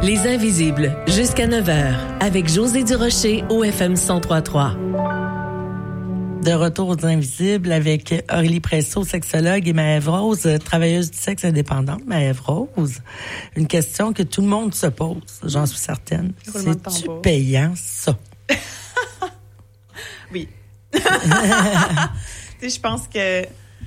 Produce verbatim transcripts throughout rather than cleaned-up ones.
Les Invisibles, jusqu'à neuf heures, avec Josée Durocher au F M cent trois point trois. De retour aux Invisibles avec Aurélie Presso, sexologue, et Maëve Rose, travailleuse du sexe indépendante. Maëve Rose, une question que tout le monde se pose, j'en suis certaine. C'est-tu payant, ça? Oui. Je pense que...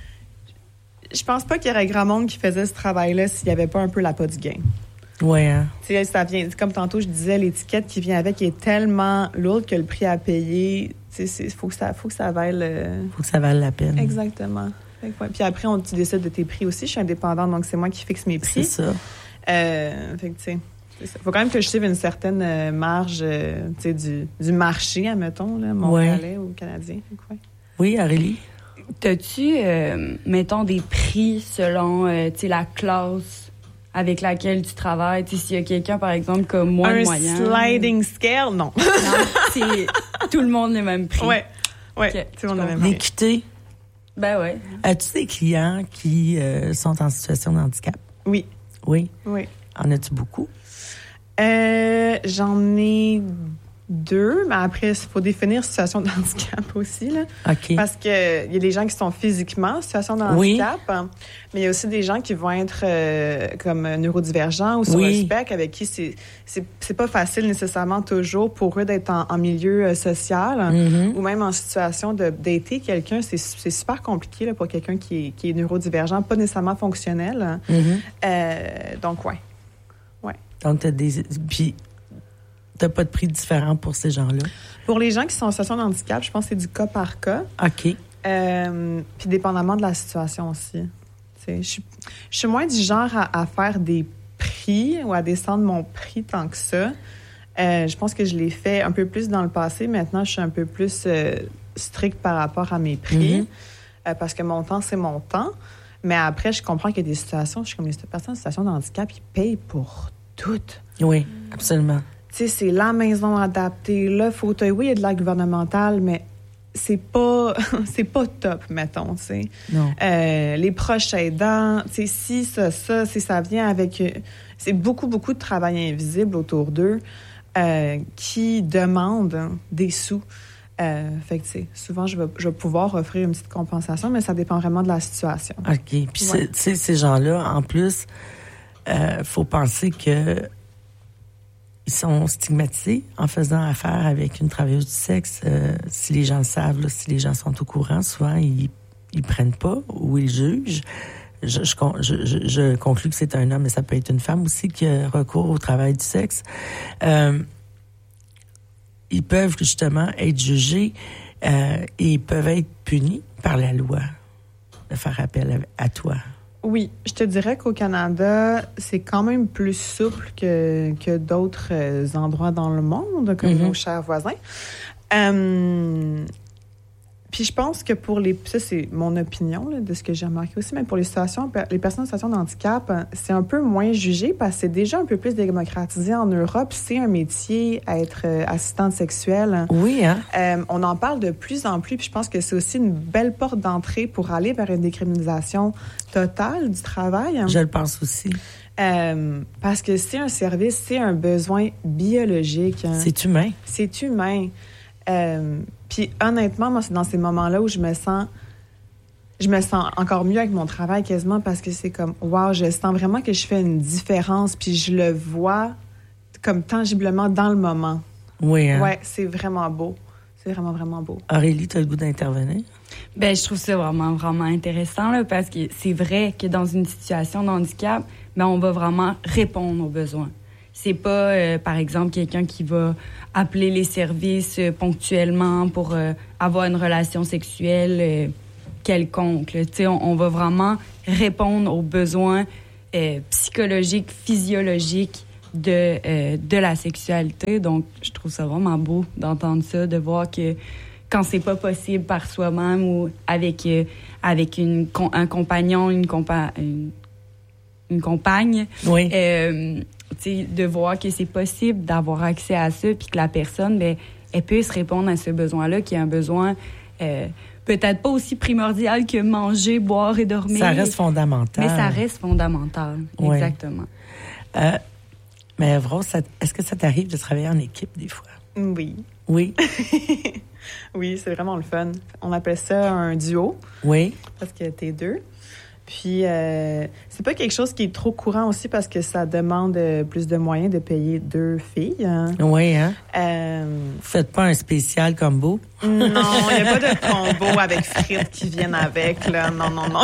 Je pense pas qu'il y aurait grand monde qui faisait ce travail-là s'il n'y avait pas un peu l'appât du gain. Oui, hein? Tu sais, ça vient, comme tantôt je disais, l'étiquette qui vient avec est tellement lourde que le prix à payer, tu sais, il faut que ça, faut que ça vaille... Il faut que ça vaille la peine. Exactement. Fait que, ouais. Puis après, on, tu décides de tes prix aussi. Je suis indépendante, donc c'est moi qui fixe mes prix. C'est ça. Euh, fait que, tu sais, il faut quand même que je suive une certaine euh, marge, euh, tu sais, du, du marché, admettons, là, montréalais ouais. ou canadien. Fait que, ouais. Oui, Aurélie? T'as-tu, euh, mettons, des prix selon, euh, tu sais, la classe avec laquelle tu travailles? Tu sais, s'il y a quelqu'un, par exemple, comme moi, un moyen... Un sliding scale, non. Non, c'est tout le monde le même prix. Oui, oui, okay. tout le monde le même prix. L'équité? Ben ouais. As-tu des clients qui euh, sont en situation de handicap? Oui. Oui? Oui. En as-tu beaucoup? Euh, j'en ai... Deux, mais après, il faut définir situation de handicap aussi. Là. OK. Parce qu'il y a des gens qui sont physiquement en situation de handicap, oui. mais il y a aussi des gens qui vont être euh, comme neurodivergents ou sur oui. le spectre, avec qui c'est, c'est, c'est pas facile nécessairement toujours pour eux d'être en, en milieu euh, social mm-hmm. ou même en situation de dater quelqu'un. C'est, c'est super compliqué là, pour quelqu'un qui est, qui est neurodivergent, pas nécessairement fonctionnel. Mm-hmm. Euh, donc, ouais. ouais. Donc, tu as des... Puis, t'as pas de prix différent pour ces gens-là? Pour les gens qui sont en situation de handicap, je pense que c'est du cas par cas. OK. Euh, puis dépendamment de la situation aussi. Je suis, je suis moins du genre à, à faire des prix ou à descendre mon prix tant que ça. Euh, je pense que je l'ai fait un peu plus dans le passé. Maintenant, je suis un peu plus euh, stricte par rapport à mes prix. Mm-hmm. Euh, parce que mon temps, c'est mon temps. Mais après, je comprends qu'il y a des situations, je suis comme les personnes en situation de handicap, ils payent pour tout. Oui, absolument. Tu sais, c'est la maison adaptée, le fauteuil. Oui, il y a de l'aide gouvernementale, mais c'est pas c'est pas top, mettons, tu sais. Non. Euh, les proches aidants, tu sais, si, ça, ça, c'est, ça vient avec... C'est beaucoup, beaucoup de travail invisible autour d'eux euh, qui demandent des sous. Euh, fait que, tu sais, souvent, je vais, je vais pouvoir offrir une petite compensation, mais ça dépend vraiment de la situation. OK. Puis, ouais. tu sais, ces gens-là, en plus, il euh, faut penser que ils sont stigmatisés en faisant affaire avec une travailleuse du sexe. Euh, si les gens le savent, là, si les gens sont au courant, souvent, ils ils prennent pas ou ils jugent. Je, je, je, je conclus que c'est un homme, mais ça peut être une femme aussi qui a recours au travail du sexe. Euh, ils peuvent justement être jugés euh, et peuvent être punis par la loi de faire appel à, à toi. Oui, je te dirais qu'au Canada, c'est quand même plus souple que, que d'autres euh, endroits dans le monde, comme mm-hmm. nos chers voisins. Euh, puis je pense que pour les... Ça, c'est mon opinion là, de ce que j'ai remarqué aussi, mais pour les situations, les personnes en situation de handicap, c'est un peu moins jugé parce que c'est déjà un peu plus démocratisé en Europe. C'est un métier, être euh, assistante sexuelle. Oui, hein? Euh, on en parle de plus en plus, puis je pense que c'est aussi une belle porte d'entrée pour aller vers une décriminalisation totale du travail. Je le pense aussi. Euh, parce que c'est un service, c'est un besoin biologique. Hein. C'est humain. C'est humain. Euh, Puis honnêtement, moi, c'est dans ces moments-là où je me sens, je me sens encore mieux avec mon travail quasiment parce que c'est comme, wow, je sens vraiment que je fais une différence, puis je le vois comme tangiblement dans le moment. Oui. Hein? Ouais, c'est vraiment beau. C'est vraiment, vraiment beau. Aurélie, tu as le goût d'intervenir? Ben, je trouve ça vraiment, vraiment intéressant, là, parce que c'est vrai que dans une situation de handicap, ben, on va vraiment répondre aux besoins. C'est pas, euh, par exemple, quelqu'un qui va appeler les services euh, ponctuellement pour euh, avoir une relation sexuelle euh, quelconque. Tu sais, on, on va vraiment répondre aux besoins euh, psychologiques, physiologiques de euh, de la sexualité. Donc, je trouve ça vraiment beau d'entendre ça, de voir que quand c'est pas possible par soi-même ou avec euh, avec une un compagnon, une compa une, une compagne. Oui. Euh, T'sais, de voir que c'est possible d'avoir accès à ça, puis que la personne, ben, elle puisse répondre à ce besoin-là, qui est un besoin euh, peut-être pas aussi primordial que manger, boire et dormir. Ça reste fondamental. Mais ça reste fondamental, oui. exactement. Euh, Mais Rose, ça, est-ce que ça t'arrive de travailler en équipe des fois? Oui. Oui. Oui, c'est vraiment le fun. On appelle ça un duo. Oui. Parce que t'es deux. Puis, euh, c'est pas quelque chose qui est trop courant aussi parce que ça demande plus de moyens de payer deux filles. Hein. Oui, hein? Euh... Vous faites pas un spécial combo? Non, il n'y a pas de combo avec frites qui viennent avec, là. Non, non, non.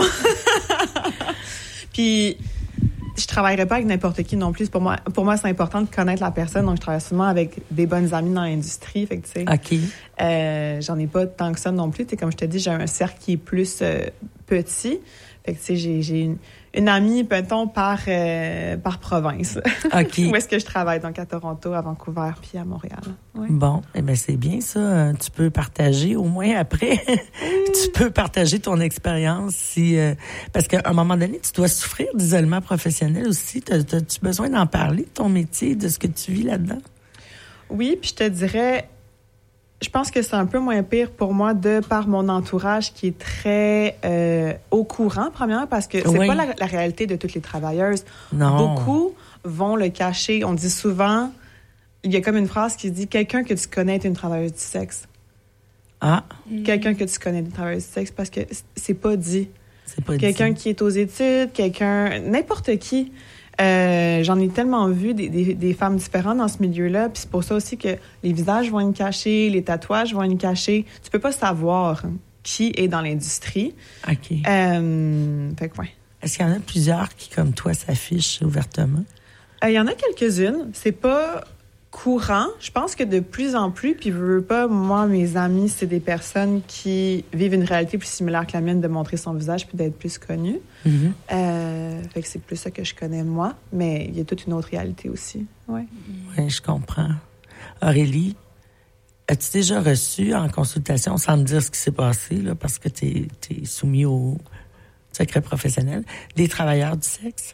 Puis, je travaillerais pas avec n'importe qui non plus. Pour moi, pour moi, c'est important de connaître la personne. Donc, je travaille souvent avec des bonnes amies dans l'industrie. Fait que, tu sais, OK. Euh, j'en ai pas tant que ça non plus. Tu sais, comme je te dis, j'ai un cercle qui est plus euh, petit. Fait que, tu sais, j'ai, j'ai une, une amie, peut-on, par, euh, par province. OK. Où est-ce que je travaille? Donc, à Toronto, à Vancouver, puis à Montréal. Ouais. Bon, eh bien, c'est bien ça. Tu peux partager, au moins après, tu peux partager ton expérience. si euh, Parce qu'à un moment donné, tu dois souffrir d'isolement professionnel aussi. T'as, t'as-tu besoin d'en parler, de ton métier, de ce que tu vis là-dedans? Oui, puis je te dirais... Je pense que c'est un peu moins pire pour moi de par mon entourage qui est très euh, au courant, premièrement, parce que c'est oui. pas la, la réalité de toutes les travailleuses. Non. Beaucoup vont le cacher. On dit souvent, il y a comme une phrase qui dit « Quelqu'un que tu connais est une travailleuse du sexe. » Ah. Mm. Quelqu'un que tu connais est une travailleuse du sexe parce que c'est pas dit. C'est pas quelqu'un dit. qui est aux études, quelqu'un... N'importe qui. Euh, j'en ai tellement vu des, des, des femmes différentes dans ce milieu-là, puis c'est pour ça aussi que les visages vont être cachés, les tatouages vont être cachés. Tu peux pas savoir qui est dans l'industrie. OK. Euh, fait que, ouais. Est-ce qu'il y en a plusieurs qui, comme toi, s'affichent ouvertement? Il euh, y en a quelques-unes. C'est pas courant. Je pense que de plus en plus, puis je veux pas, moi, mes amis, c'est des personnes qui vivent une réalité plus similaire que la mienne, de montrer son visage puis d'être plus connue. Mm-hmm. Euh, fait que c'est plus ça que je connais, moi. Mais il y a toute une autre réalité aussi. Ouais. Oui, je comprends. Aurélie, as-tu déjà reçu en consultation, sans me dire ce qui s'est passé, là, parce que tu es soumis au secret professionnel, des travailleurs du sexe?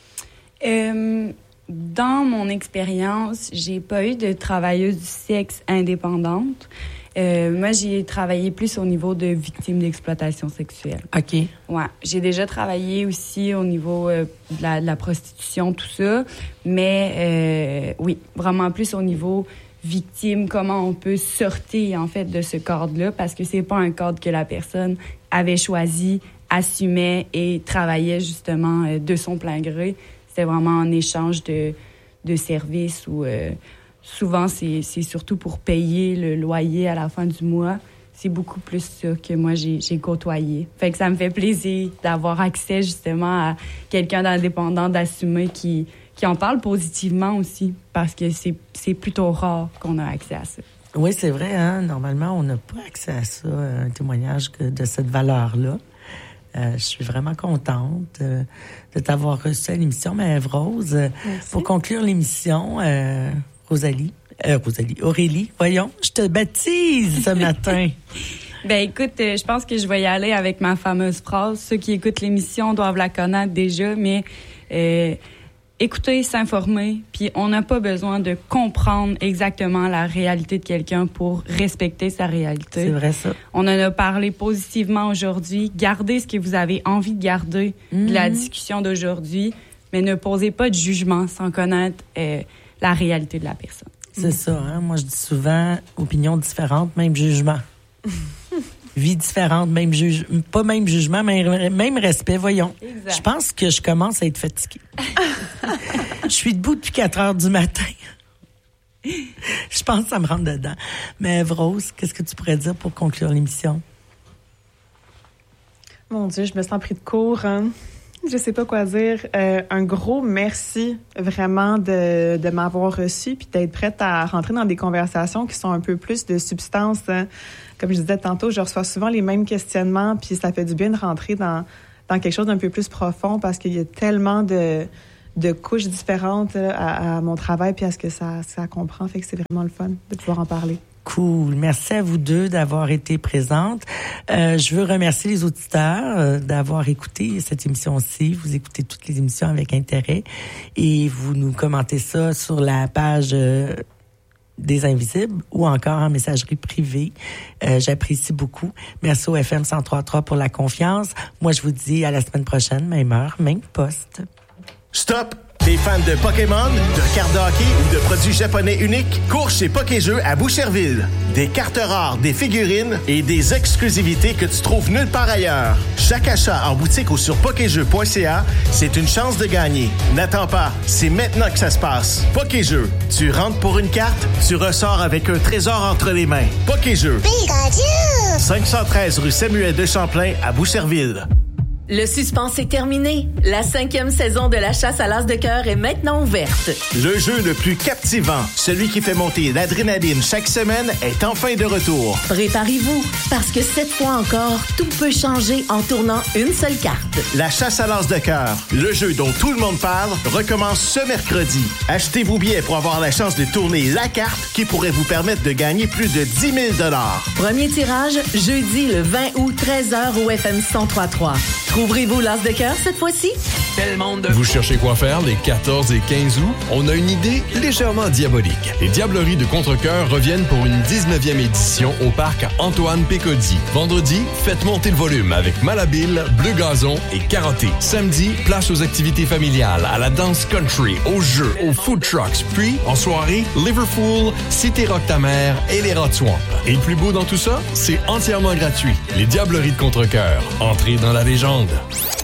Euh... Dans mon expérience, j'ai pas eu de travailleuse du sexe indépendante. Euh, moi, j'ai travaillé plus au niveau de victimes d'exploitation sexuelle. OK. Ouais. J'ai déjà travaillé aussi au niveau euh, de, la, de la prostitution, tout ça. Mais euh, oui, vraiment plus au niveau victime, comment on peut sortir, en fait, de ce cadre-là, parce que c'est pas un cadre que la personne avait choisi, assumait et travaillait, justement, euh, de son plein gré. C'était vraiment en échange de, de services où euh, souvent, c'est, c'est surtout pour payer le loyer à la fin du mois. C'est beaucoup plus ça que moi, j'ai, j'ai côtoyé. Fait que ça me fait plaisir d'avoir accès justement à quelqu'un d'indépendant, d'assumé qui, qui en parle positivement aussi parce que c'est, c'est plutôt rare qu'on a accès à ça. Oui, c'est vrai. Hein? Normalement, on n'a pas accès à ça, un témoignage de cette valeur-là. Euh, je suis vraiment contente euh, de t'avoir reçu à l'émission, Maëve-Rose. Merci. Pour conclure l'émission, euh, Rosalie, euh, Rosalie, Aurélie, voyons, je te baptise ce matin. Ben écoute, euh, je pense que je vais y aller avec ma fameuse phrase. Ceux qui écoutent l'émission doivent la connaître déjà, mais euh, écouter, s'informer, puis on n'a pas besoin de comprendre exactement la réalité de quelqu'un pour respecter sa réalité. C'est vrai, ça. On en a parlé positivement aujourd'hui. Gardez ce que vous avez envie de garder mm-hmm. de la discussion d'aujourd'hui, mais ne posez pas de jugement sans connaître euh, la réalité de la personne. C'est mm-hmm. ça, hein? Moi, je dis souvent, opinions différentes, même jugement. Vie différente, même juge, pas même jugement, mais même respect, voyons. Exact. Je pense que je commence à être fatiguée. Je suis debout depuis quatre heures du matin. Je pense que ça me rentre dedans. Mais Rose, qu'est-ce que tu pourrais dire pour conclure l'émission? Mon Dieu, je me sens pris de court. Hein? Je sais pas quoi dire. Euh, un gros merci vraiment de, de m'avoir reçu puis d'être prête à rentrer dans des conversations qui sont un peu plus de substance. Hein. Comme je disais tantôt, je reçois souvent les mêmes questionnements puis ça fait du bien de rentrer dans, dans quelque chose d'un peu plus profond parce qu'il y a tellement de, de couches différentes à, à mon travail puis à ce que ça, ça comprend. Fait que c'est vraiment le fun de pouvoir en parler. Cool. Merci à vous deux d'avoir été présentes. Euh, je veux remercier les auditeurs euh, d'avoir écouté cette émission-ci. Vous écoutez toutes les émissions avec intérêt et vous nous commentez ça sur la page euh, des Invisibles ou encore en messagerie privée. Euh, j'apprécie beaucoup. Merci au F M cent trois trois pour la confiance. Moi, je vous dis à la semaine prochaine, même heure, même poste. Stop! T'es fan de Pokémon, de cartes de hockey ou de produits japonais uniques? Cours chez Pokéjeux à Boucherville. Des cartes rares, des figurines et des exclusivités que tu trouves nulle part ailleurs. Chaque achat en boutique ou sur pokéjeux point c a, c'est une chance de gagner. N'attends pas, c'est maintenant que ça se passe. Pokéjeux, tu rentres pour une carte, tu ressors avec un trésor entre les mains. Pokéjeux. Pikachu! cinq cent treize rue Samuel de Champlain à Boucherville. Le suspense est terminé. La cinquième saison de la chasse à l'as de cœur est maintenant ouverte. Le jeu le plus captivant, celui qui fait monter l'adrénaline chaque semaine, est enfin de retour. Préparez-vous, parce que cette fois encore, tout peut changer en tournant une seule carte. La chasse à l'as de cœur, le jeu dont tout le monde parle, recommence ce mercredi. Achetez vos billets pour avoir la chance de tourner la carte qui pourrait vous permettre de gagner plus de dix mille dollars. Premier tirage, jeudi le vingt août, treize heures au F M cent trois point trois. Trouverez-vous l'as de cœur cette fois-ci? Vous cherchez quoi faire les quatorze et quinze août? On a une idée légèrement diabolique. Les Diableries de Contrecœur reviennent pour une dix-neuvième édition au parc Antoine Pécody. Vendredi, faites monter le volume avec Malhabile, Bleu Gazon et Karaté. Samedi, place aux activités familiales, à la danse country, aux jeux, aux food trucks. Puis, en soirée, Liverpool, Cité Rock ta mère et les Rod Swamp. Et le plus beau dans tout ça, c'est entièrement gratuit. Les Diableries de Contrecœur. Entrez dans la légende.